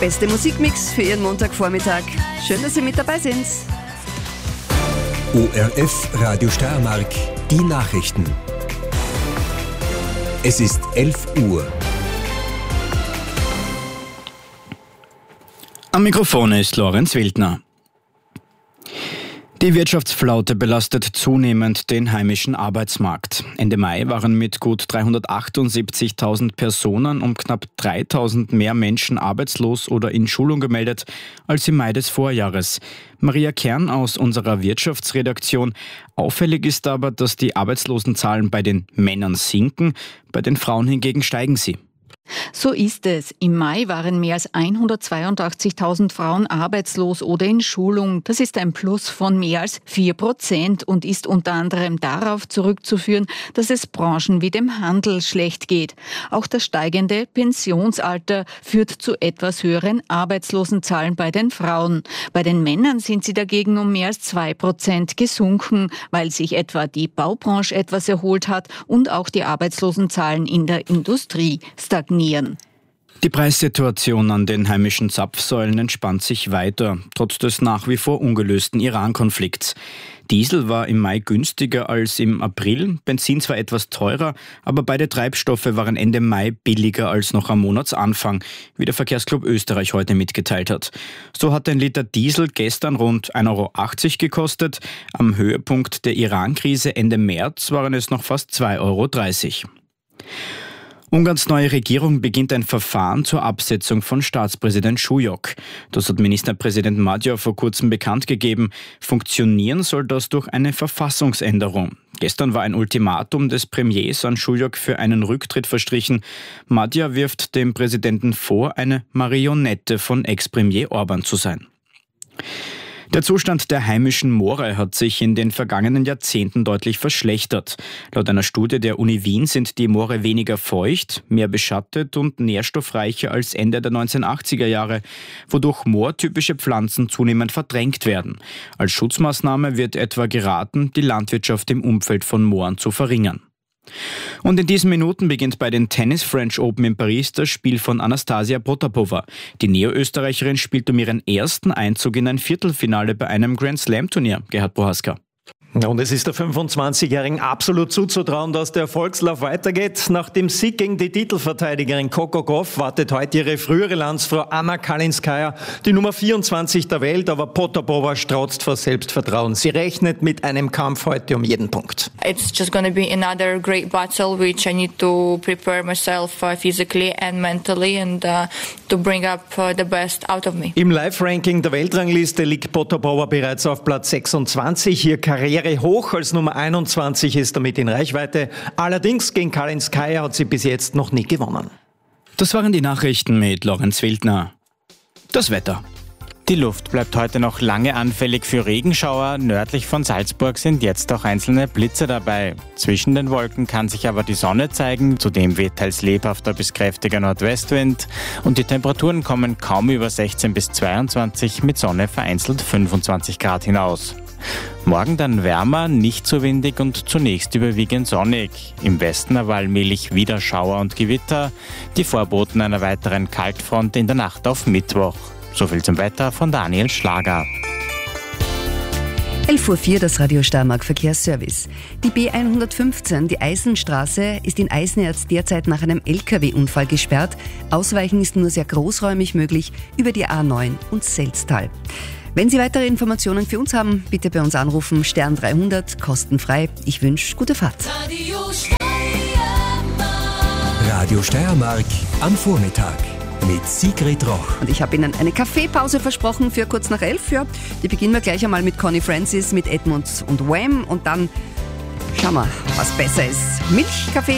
beste Musikmix für Ihren Montagvormittag. Schön, dass Sie mit dabei sind. ORF Radio Steiermark, die Nachrichten. Es ist 11 Uhr. Am Mikrofon ist Lorenz Wildner. Die Wirtschaftsflaute belastet zunehmend den heimischen Arbeitsmarkt. Ende Mai waren mit gut 378.000 Personen um knapp 3.000 mehr Menschen arbeitslos oder in Schulung gemeldet als im Mai des Vorjahres. Maria Kern aus unserer Wirtschaftsredaktion. Auffällig ist aber, dass die Arbeitslosenzahlen bei den Männern sinken, bei den Frauen hingegen steigen sie. So ist es. Im Mai waren mehr als 182.000 Frauen arbeitslos oder in Schulung. Das ist ein Plus von mehr als 4% und ist unter anderem darauf zurückzuführen, dass es Branchen wie dem Handel schlecht geht. Auch das steigende Pensionsalter führt zu etwas höheren Arbeitslosenzahlen bei den Frauen. Bei den Männern sind sie dagegen um mehr als 2% gesunken, weil sich etwa die Baubranche etwas erholt hat und auch die Arbeitslosenzahlen in der Industrie stagnieren. Die Preissituation an den heimischen Zapfsäulen entspannt sich weiter, trotz des nach wie vor ungelösten Iran-Konflikts. Diesel war im Mai günstiger als im April, Benzin zwar etwas teurer, aber beide Treibstoffe waren Ende Mai billiger als noch am Monatsanfang, wie der Verkehrsclub Österreich heute mitgeteilt hat. So hat ein Liter Diesel gestern rund 1,80 Euro gekostet, am Höhepunkt der Iran-Krise Ende März waren es noch fast 2,30 Euro. Ungarns neue Regierung beginnt ein Verfahren zur Absetzung von Staatspräsident Šujok. Das hat Ministerpräsident Magyar vor kurzem bekannt gegeben. Funktionieren soll das durch eine Verfassungsänderung. Gestern war ein Ultimatum des Premiers an Šujok für einen Rücktritt verstrichen. Magyar wirft dem Präsidenten vor, eine Marionette von Ex-Premier Orban zu sein. Der Zustand der heimischen Moore hat sich in den vergangenen Jahrzehnten deutlich verschlechtert. Laut einer Studie der Uni Wien sind die Moore weniger feucht, mehr beschattet und nährstoffreicher als Ende der 1980er Jahre, wodurch moortypische Pflanzen zunehmend verdrängt werden. Als Schutzmaßnahme wird etwa geraten, die Landwirtschaft im Umfeld von Mooren zu verringern. Und in diesen Minuten beginnt bei den Tennis French Open in Paris das Spiel von Anastasia Potapova. Die Neo-Österreicherin spielt um ihren ersten Einzug in ein Viertelfinale bei einem Grand Slam Turnier. Gerhard Prohaska. Und es ist der 25-Jährigen absolut zuzutrauen, dass der Erfolgslauf weitergeht. Nach dem Sieg gegen die Titelverteidigerin Coco Gauff wartet heute ihre frühere Landsfrau Anna Kalinskaya, die Nummer 24 der Welt, aber Potapova strotzt vor Selbstvertrauen. Sie rechnet mit einem Kampf heute um jeden Punkt. It's just going to be another great battle, which I need to prepare myself physically and mentally and to bring up the best out of me. Im Live-Ranking der Weltrangliste liegt Potapova bereits auf Platz 26. Ihr Karriere hoch als Nummer 21 ist damit in Reichweite. Allerdings gegen Kalinskaya hat sie bis jetzt noch nie gewonnen. Das waren die Nachrichten mit Lorenz Wildner. Das Wetter. Die Luft bleibt heute noch lange anfällig für Regenschauer. Nördlich von Salzburg sind jetzt auch einzelne Blitze dabei. Zwischen den Wolken kann sich aber die Sonne zeigen. Zudem weht teils lebhafter bis kräftiger Nordwestwind. Und die Temperaturen kommen kaum über 16 bis 22, mit Sonne vereinzelt 25 Grad hinaus. Morgen dann wärmer, nicht so windig und zunächst überwiegend sonnig. Im Westen aber allmählich wieder Schauer und Gewitter. Die Vorboten einer weiteren Kaltfront in der Nacht auf Mittwoch. Soviel zum Wetter von Daniel Schlager. 11.04 Uhr, das Radio Steiermark Verkehrsservice. Die B115, die Eisenstraße, ist in Eisenerz derzeit nach einem LKW-Unfall gesperrt. Ausweichen ist nur sehr großräumig möglich über die A9 und Selztal. Wenn Sie weitere Informationen für uns haben, bitte bei uns anrufen, Stern 300, kostenfrei. Ich wünsche gute Fahrt. Radio Steiermark am Vormittag mit Sigrid Roch. Und ich habe Ihnen eine Kaffeepause versprochen für kurz nach 11. Ja. Die beginnen wir gleich einmal mit Connie Francis, mit Edmunds und Wham. Und dann schauen wir, was besser ist. Milchkaffee